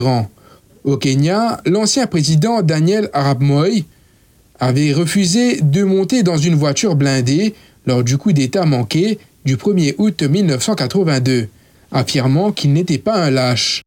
Au Kenya, l'ancien président Daniel Arap Moi avait refusé de monter dans une voiture blindée lors du coup d'État manqué du 1er août 1982, affirmant qu'il n'était pas un lâche.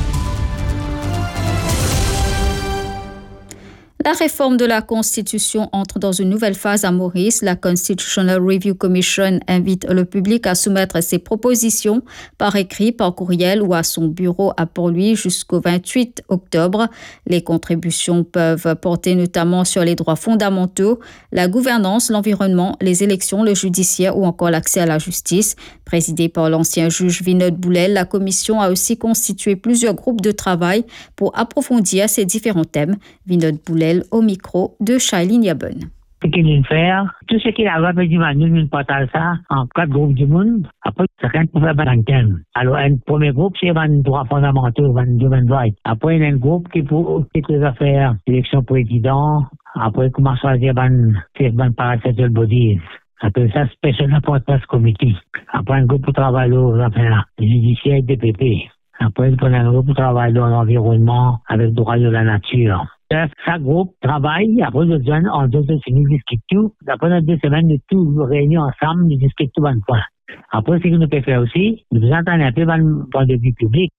La réforme de la Constitution entre dans une nouvelle phase à Maurice. La Constitutional Review Commission invite le public à soumettre ses propositions par écrit, par courriel ou à son bureau à Port-Louis jusqu'au 28 octobre. Les contributions peuvent porter notamment sur les droits fondamentaux, la gouvernance, l'environnement, les élections, le judiciaire ou encore l'accès à la justice. Présidée par l'ancien juge Vinod Boulel, la commission a aussi constitué plusieurs groupes de travail pour approfondir ces différents thèmes. Vinod Boulel au micro de Shailene Yabon. Ce qu'il vient faire, tout ce qu'il a dit, nous partageons ça en 4 groupes du monde. Après, chacun peut faire un thème. Alors, un premier groupe, c'est les droits fondamentaux, les human rights. Après, il y a un groupe qui pour les affaires, élection président. Après, comment choisir les parasocial bodies. Après ça, Special Appointments Committee. Après, un groupe pour travailler aux affaires judiciaires et DPP. Après, il y a un groupe pour travailler dans l'environnement avec le droit de la nature. Chaque groupe travaille, après le jeune, en 2 semaines, ils discutent tout. Après 2 semaines, nous tous réunis ensemble, nous discutons tout un point. Après, ce que nous pouvons faire aussi, nous entendons un peu le point de vue public.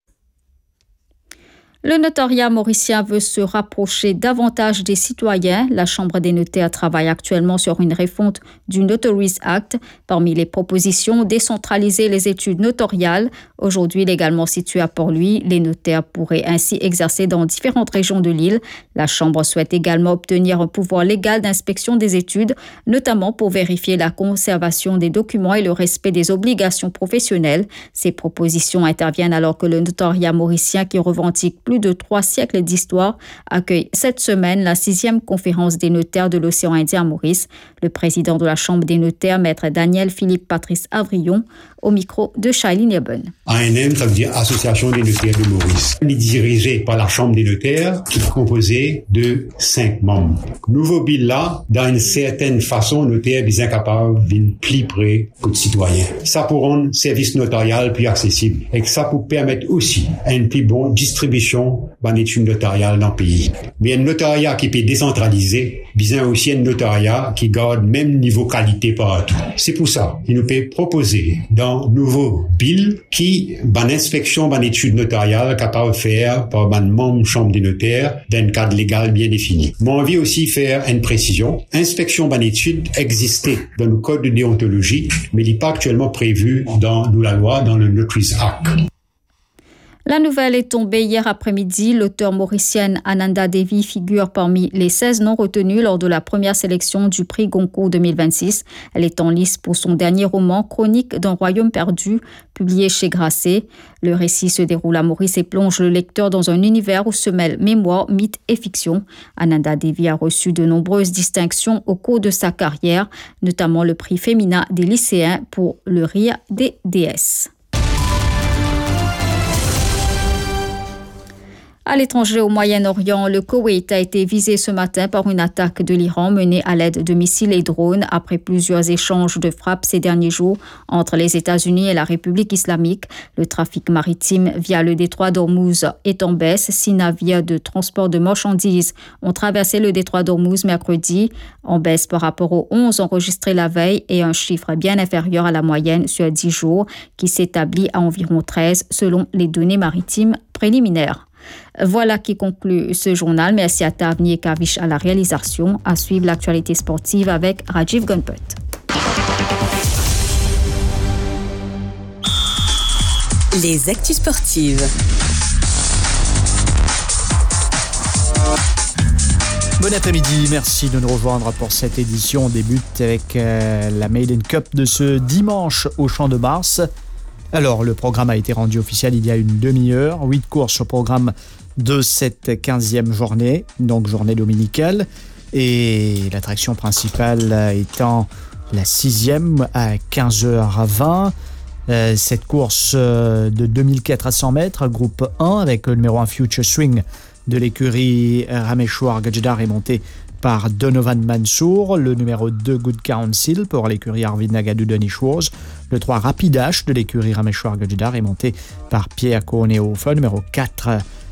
Le notariat mauricien veut se rapprocher davantage des citoyens. La Chambre des notaires travaille actuellement sur une refonte du Notaries Act. Parmi les propositions, décentraliser les études notariales. Aujourd'hui légalement situées à Port-Louis, les notaires pourraient ainsi exercer dans différentes régions de l'île. La Chambre souhaite également obtenir un pouvoir légal d'inspection des études, notamment pour vérifier la conservation des documents et le respect des obligations professionnelles. Ces propositions interviennent alors que le notariat mauricien, qui revendique plus de 3 siècles d'histoire, accueille cette semaine la 6e conférence des notaires de l'océan Indien à Maurice. Le président de la Chambre des notaires, maître Daniel Philippe Patrice Avrillon, au micro de Shailene Yabon. ANM, ça veut dire Association des notaires de Maurice. Il est dirigé par la Chambre des notaires, qui est composée de 5 membres. Nouveau bill là, dans une certaine façon, notaire est incapable d'une plus près que de citoyens. Ça pour rendre service notarial plus accessible. Et ça pour permettre aussi une plus bonne distribution dans l'étude notariale dans le pays. Mais un notariat qui peut décentraliser, bien aussi un notariat qui garde même niveau qualité partout. C'est pour ça qu'il nous peut proposer dans nouveau bill qui, ban inspection, ban étude notariale capable de faire par ban membre chambre des notaires dans un cadre légal bien défini. Moi, envie aussi faire une précision. Inspection ban étude existait dans le code de déontologie, mais il n'est pas actuellement prévu dans la loi, dans le Notaries Act. La nouvelle est tombée hier après-midi. L'auteure mauricienne Ananda Devi figure parmi les 16 noms retenus lors de la première sélection du prix Goncourt 2026. Elle est en lice pour son dernier roman, Chronique d'un royaume perdu, publié chez Grasset. Le récit se déroule à Maurice et plonge le lecteur dans un univers où se mêlent mémoire, mythe et fiction. Ananda Devi a reçu de nombreuses distinctions au cours de sa carrière, notamment le prix féminin des lycéens pour Le rire des déesses. À l'étranger, au Moyen-Orient, le Koweït a été visé ce matin par une attaque de l'Iran menée à l'aide de missiles et drones après plusieurs échanges de frappes ces derniers jours entre les États-Unis et la République islamique. Le trafic maritime via le détroit d'Ormuz est en baisse. 6 navires de transport de marchandises ont traversé le détroit d'Ormuz mercredi, en baisse par rapport aux 11 enregistrés la veille et un chiffre bien inférieur à la moyenne sur 10 jours qui s'établit à environ 13 selon les données maritimes préliminaires. Voilà qui conclut ce journal. Merci à Tavni et Kavish à la réalisation. À suivre l'actualité sportive avec Rajiv Gunput. Les actus sportives. Bon après-midi, merci de nous rejoindre pour cette édition. On débute avec la Maiden Cup de ce dimanche au Champ de Mars. Alors, le programme a été rendu officiel il y a une demi-heure. 8 courses au programme de cette 15e journée, donc journée dominicale. Et l'attraction principale étant la 6e à 15h20. Cette course de 2004 à 100 mètres, groupe 1, avec le numéro 1 Future Swing de l'écurie Rameshwar Gajdar est monté par Donovan Mansour, le numéro 2 Good Council pour l'écurie Arvind Nagadou de Nishwaz, le 3 Rapidash de l'écurie Rameshwar Gajdar est monté par Pierre Konehofer, numéro 4